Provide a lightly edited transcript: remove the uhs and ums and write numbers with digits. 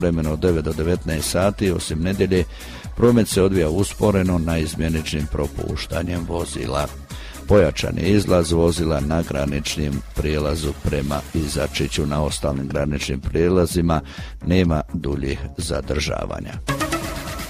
vremenu od 9 do 19 sati, osim nedjelje, promet se odvija usporeno na izmjeničnim propuštanjem vozila. Pojačan je izlaz vozila na graničnim prijelazu prema Izačiću. Na ostalim graničnim prijelazima nema duljih zadržavanja.